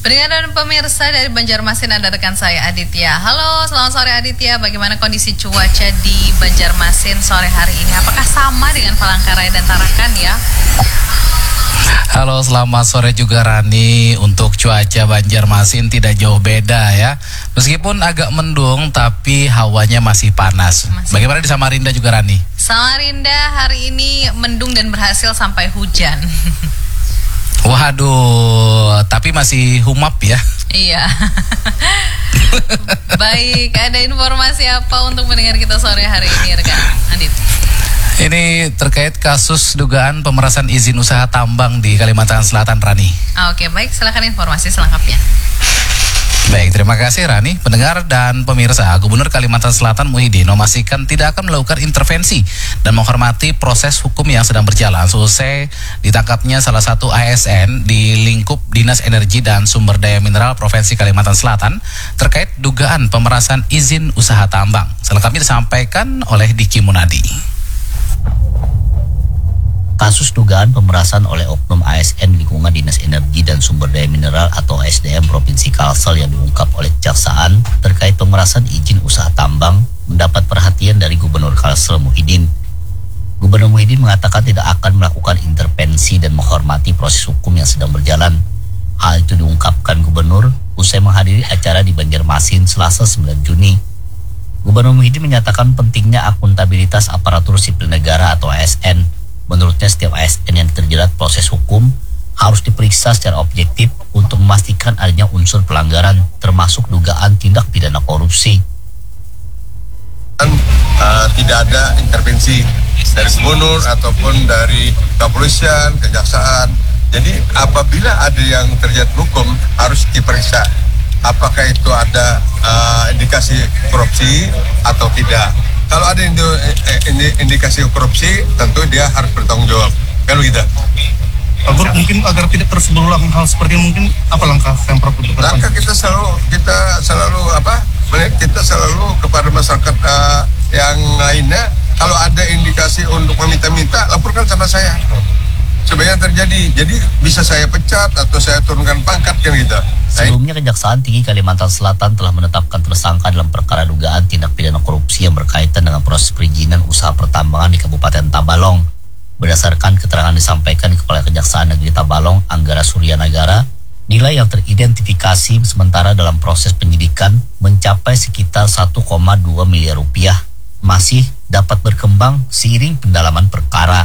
Pendengar dan pemirsa dari Banjarmasin, ada rekan saya Aditya. Halo, selamat sore Aditya. Bagaimana kondisi cuaca di Banjarmasin sore hari ini? Apakah sama dengan Palangkaraya dan Tarakan ya? Halo, selamat sore juga Rani. Untuk cuaca Banjarmasin tidak jauh beda ya. Meskipun agak mendung tapi hawanya masih panas. Bagaimana di Samarinda juga Rani? Samarinda hari ini mendung dan berhasil sampai hujan. Waduh, tapi masih humap ya? Iya. Baik, ada informasi apa untuk mendengar kita sore hari ini rekan Adit? Ini terkait kasus dugaan pemerasan izin usaha tambang di Kalimantan Selatan, Rani. Oke, baik, silakan informasi selengkapnya. Baik, terima kasih Rani. Pendengar dan pemirsa, Gubernur Kalimantan Selatan Muhyiddin memastikan tidak akan melakukan intervensi dan menghormati proses hukum yang sedang berjalan selesai ditangkapnya salah satu ASN di lingkup Dinas Energi dan Sumber Daya Mineral Provinsi Kalimantan Selatan terkait dugaan pemerasan izin usaha tambang. Selengkapnya disampaikan oleh Diki Munadi. Kasus dugaan pemerasan oleh oknum ASN lingkungan Dinas Energi dan Sumber Daya Mineral atau SDM Provinsi Kalsel yang diungkap oleh Kejaksaan terkait pemerasan izin usaha tambang mendapat perhatian dari Gubernur Kalsel Muhyiddin. Gubernur Muhyiddin mengatakan tidak akan melakukan intervensi dan menghormati proses hukum yang sedang berjalan. Hal itu diungkapkan Gubernur usai menghadiri acara di Banjarmasin Selasa 9 Juni. Gubernur Muhyiddin menyatakan pentingnya akuntabilitas aparatur sipil negara atau ASN. Menurutnya setiap ASN yang terjerat proses hukum harus diperiksa secara objektif untuk memastikan adanya unsur pelanggaran termasuk dugaan tindak pidana korupsi. Tidak ada intervensi dari gubernur ataupun dari kepolisian, kejaksaan. Jadi apabila ada yang terjerat hukum harus diperiksa apakah itu ada indikasi korupsi atau tidak. Kalau ada indikasi korupsi, tentu dia harus bertanggung jawab. Kalau gitu. Pak, mungkin agar tidak terus berulang hal seperti ini, mungkin apa langkah Pemprov untuk ke depan? Langkah kita selalu kepada masyarakat yang lainnya, kalau ada indikasi untuk meminta-minta, laporkan sama saya. Sebenarnya terjadi, jadi bisa saya pecat atau saya turunkan pangkat kan gitu. Sebelumnya Kejaksaan Tinggi Kalimantan Selatan telah menetapkan tersangka dalam perkara dugaan tindak pidana korupsi yang berkaitan dengan proses perizinan usaha pertambangan di Kabupaten Tabalong. Berdasarkan keterangan disampaikan Kepala Kejaksaan Negeri Tabalong, Anggara Suryanagara, nilai yang teridentifikasi sementara dalam proses penyidikan mencapai sekitar 1,2 miliar rupiah. Masih dapat berkembang seiring pendalaman perkara.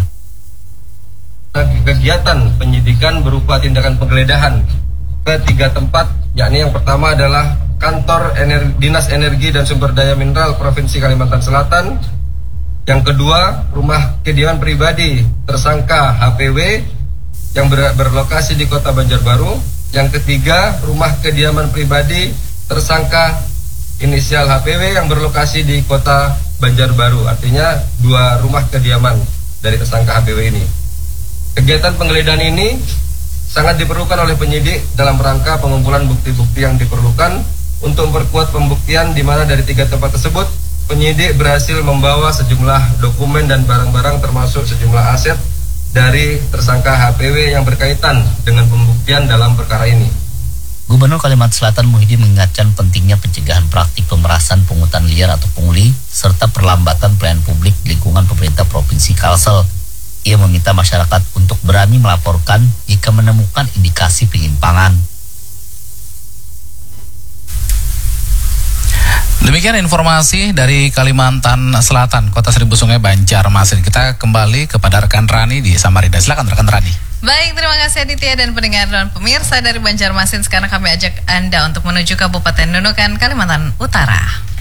Kegiatan penyidikan berupa tindakan penggeledahan ke 3 tempat, yakni yang pertama adalah kantor Dinas Energi dan Sumber Daya Mineral Provinsi Kalimantan Selatan, yang kedua rumah kediaman pribadi tersangka HPW yang berlokasi di Kota Banjarbaru, yang ketiga rumah kediaman pribadi tersangka inisial HPW yang berlokasi di Kota Banjarbaru, artinya 2 rumah kediaman dari tersangka HPW ini. Kegiatan penggeledahan ini sangat diperlukan oleh penyidik dalam rangka pengumpulan bukti-bukti yang diperlukan untuk memperkuat pembuktian, di mana dari 3 tempat tersebut penyidik berhasil membawa sejumlah dokumen dan barang-barang termasuk sejumlah aset dari tersangka HPW yang berkaitan dengan pembuktian dalam perkara ini. Gubernur Kalimantan Selatan Muhyiddin mengingatkan pentingnya pencegahan praktik pemerasan, pungutan liar atau pungli serta perlambatan pelayanan publik di lingkungan pemerintah Provinsi Kalsel. Ia meminta masyarakat untuk berani melaporkan jika menemukan indikasi penyimpangan. Demikian informasi dari Kalimantan Selatan, Kota Seribu Sungai, Banjarmasin. Kita kembali kepada rekan Rani di Samarinda. Silakan rekan Rani. Baik, terima kasih Aditya dan pendengar dan pemirsa dari Banjarmasin. Sekarang kami ajak Anda untuk menuju Kabupaten Nunukan, Kalimantan Utara.